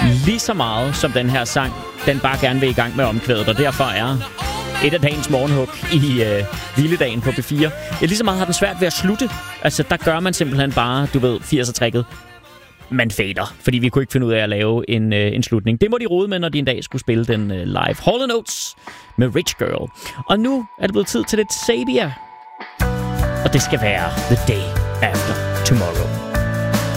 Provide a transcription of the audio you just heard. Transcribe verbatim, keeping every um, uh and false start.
lige så meget som den her sang, den bare gerne vil i gang med omkvædet, og derfor er et af dagens morgenhug i øh, hviledagen på B fire. Ja, lige så meget har den svært ved at slutte. Altså, der gør man simpelthen bare, du ved, firser-tricket. Man fader, fordi vi kunne ikke finde ud af at lave en, øh, en slutning. Det må de rode med, når de en dag skulle spille den øh, live. Hall and Oates med Rich Girl. Og nu er det blevet tid til lidt Sabia. Og det skal være The Day After Tomorrow.